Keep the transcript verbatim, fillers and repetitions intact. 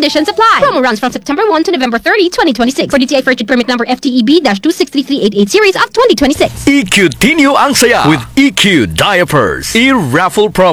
Conditions apply. Promo runs from September first to November thirtieth, twenty twenty-six. For D T I Purchase Permit number F T E B two six three three eight eight series of twenty twenty-six. E Q Tinyo ang saya with E Q Diapers. E-raffle promo.